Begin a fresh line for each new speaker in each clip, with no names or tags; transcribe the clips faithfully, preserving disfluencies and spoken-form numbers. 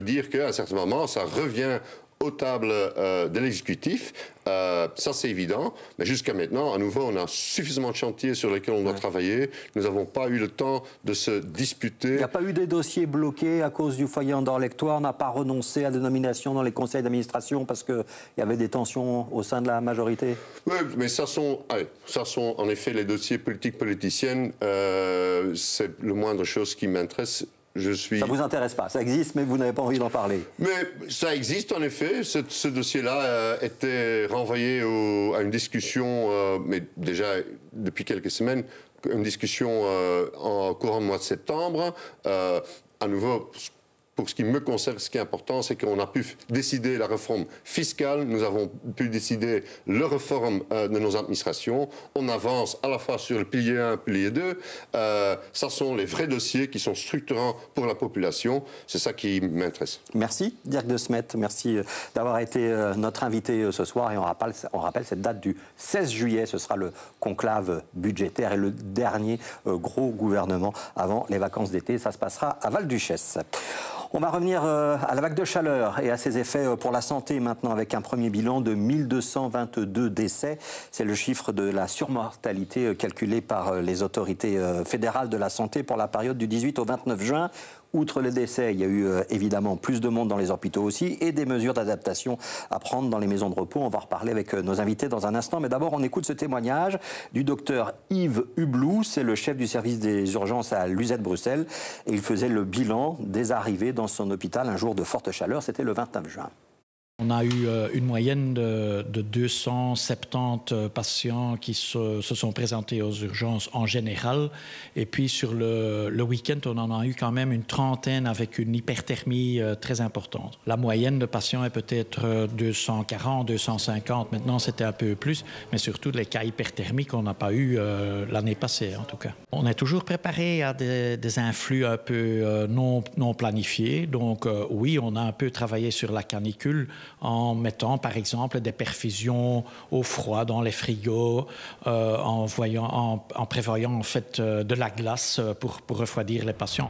dire qu'à un certain moment, ça revient aux tables euh, de l'exécutif, euh, ça c'est évident, mais jusqu'à maintenant, à nouveau, on a suffisamment de chantiers sur lesquels on doit ouais. travailler, nous n'avons pas eu le temps de se disputer.
Il n'y a pas eu des dossiers bloqués à cause du foyer Andorre-Lectoire, on n'a pas renoncé à des nominations dans les conseils d'administration parce qu'il y avait des tensions au sein de la majorité?
Oui, mais ça sont, allez, ça sont en effet les dossiers politiques politiciennes, euh, c'est le moindre chose qui m'intéresse. Je suis...
Ça ne vous intéresse pas, ça existe, mais vous n'avez pas envie d'en parler.
Mais ça existe en effet. Ce, ce dossier-là euh, était renvoyé au, à une discussion, euh, mais déjà depuis quelques semaines, une discussion euh, en courant du mois de septembre. Euh, à nouveau, pour ce qui me concerne, ce qui est important, c'est qu'on a pu décider la réforme fiscale, nous avons pu décider la réforme euh, de nos administrations. On avance à la fois sur le pilier un, pilier deux. Euh, ça sont les vrais dossiers qui sont structurants pour la population. C'est ça qui m'intéresse.
Merci, Dirk De Smet. Merci d'avoir été notre invité ce soir. Et on rappelle, on rappelle cette date du seize juillet. Ce sera le conclave budgétaire et le dernier gros gouvernement avant les vacances d'été. Ça se passera à Val-Duchesse. On va revenir à la vague de chaleur et à ses effets pour la santé maintenant avec un premier bilan de mille deux cent vingt-deux décès. C'est le chiffre de la surmortalité calculé par les autorités fédérales de la santé pour la période du dix-huit au vingt-neuf juin. Outre les décès, il y a eu euh, évidemment plus de monde dans les hôpitaux aussi et des mesures d'adaptation à prendre dans les maisons de repos. On va reparler avec euh, nos invités dans un instant. Mais d'abord, on écoute ce témoignage du docteur Yves Hublou. C'est le chef du service des urgences à l'U Z Bruxelles. Et il faisait le bilan des arrivées dans son hôpital un jour de forte chaleur. C'était le vingt-neuf juin.
On a eu une moyenne de, de deux cent soixante-dix patients qui se, se sont présentés aux urgences en général. Et puis sur le, le week-end, on en a eu quand même une trentaine avec une hyperthermie très importante. La moyenne de patients est peut-être deux cent quarante, deux cent cinquante. Maintenant, c'était un peu plus, mais surtout les cas hyperthermiques qu'on n'a pas eu euh, l'année passée, en tout cas. On est toujours préparé à des, des influx un peu euh, non, non planifiés. Donc euh, oui, on a un peu travaillé sur la canicule, en mettant par exemple des perfusions au froid dans les frigos, euh, en, voyant, en, en prévoyant en fait euh, de la glace pour, pour refroidir les patients.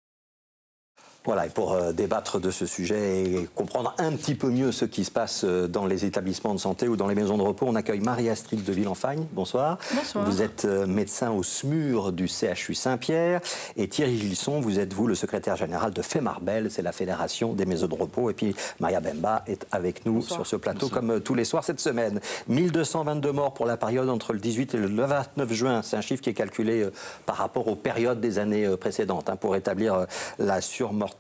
Voilà, et pour euh, débattre de ce sujet et comprendre un petit peu mieux ce qui se passe euh, dans les établissements de santé ou dans les maisons de repos, on accueille Marie-Astrid de Villenfagne. Bonsoir.
Bonsoir.
Vous êtes euh, médecin au S M U R du C H U Saint-Pierre. Et Thierry Gilson, vous êtes, vous, le secrétaire général de FEMARBEL, c'est la Fédération des maisons de repos. Et puis Maria Bemba est avec nous Bonsoir. Sur ce plateau, Bonsoir. Comme euh, tous les soirs cette semaine. mille deux cent vingt-deux morts pour la période entre le dix-huit et le vingt-neuf juin. C'est un chiffre qui est calculé euh, par rapport aux périodes des années euh, précédentes, hein, pour établir euh, la surmortalité.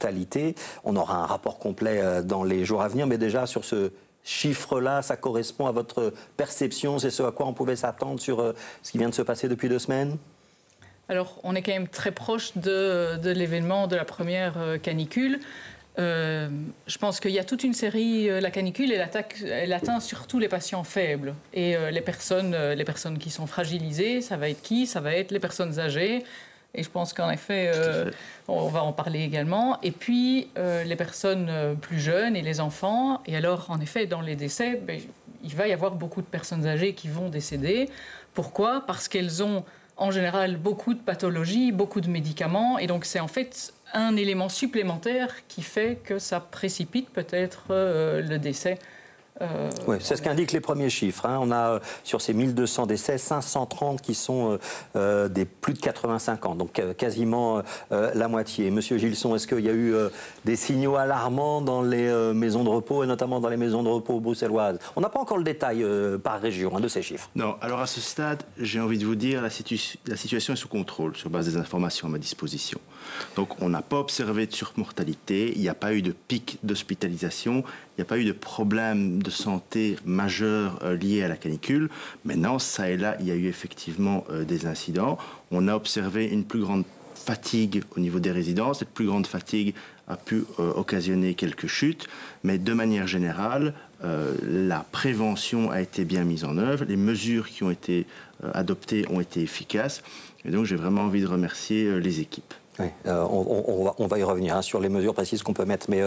On aura un rapport complet dans les jours à venir, mais déjà sur ce chiffre-là, ça correspond à votre perception, c'est ce à quoi on pouvait s'attendre sur ce qui vient de se passer depuis deux semaines?
Alors, on est quand même très proche de, de l'événement de la première canicule. Euh, je pense qu'il y a toute une série, la canicule, elle, attaque, elle atteint surtout les patients faibles. Et euh, les, personnes, les personnes qui sont fragilisées, ça va être qui? Ça va être les personnes âgées. Et je pense qu'en effet, euh, on va en parler également. Et puis, euh, les personnes plus jeunes et les enfants. Et alors, en effet, dans les décès, ben, il va y avoir beaucoup de personnes âgées qui vont décéder. Pourquoi? Parce qu'elles ont, en général, beaucoup de pathologies, beaucoup de médicaments. Et donc, c'est en fait un élément supplémentaire qui fait que ça précipite peut-être euh, le décès.
Euh, oui, c'est ce qu'indiquent les premiers chiffres. Hein. On a, sur ces mille deux cents décès, cinq cent trente qui sont euh, des plus de quatre-vingt-cinq ans, donc euh, quasiment euh, la moitié. Monsieur Gilson, est-ce qu'il y a eu euh, des signaux alarmants dans les euh, maisons de repos, et notamment dans les maisons de repos bruxelloises? On n'a pas encore le détail euh, par région hein, de ces chiffres.
Non, alors à ce stade, j'ai envie de vous dire, la, situ la situation est sous contrôle, sur base des informations à ma disposition. Donc on n'a pas observé de surmortalité, il n'y a pas eu de pic d'hospitalisation, il n'y a pas eu de problème de santé majeur euh, lié à la canicule. Maintenant, ça et là, il y a eu effectivement euh, des incidents. On a observé une plus grande fatigue au niveau des résidents. Cette plus grande fatigue a pu euh, occasionner quelques chutes. Mais de manière générale, euh, la prévention a été bien mise en œuvre. Les mesures qui ont été euh, adoptées ont été efficaces. Et donc, j'ai vraiment envie de remercier euh, les équipes.
Oui, euh, on, on, va, on va y revenir hein, sur les mesures précises qu'on peut mettre, mais euh,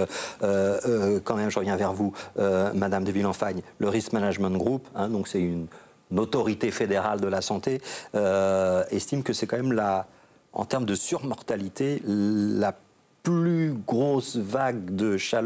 euh, quand même, je reviens vers vous, euh, Madame de Villenfagne. Le Risk Management Group, hein, donc c'est une, une autorité fédérale de la santé, euh, estime que c'est quand même la, en termes de surmortalité, la plus grosse vague de chaleur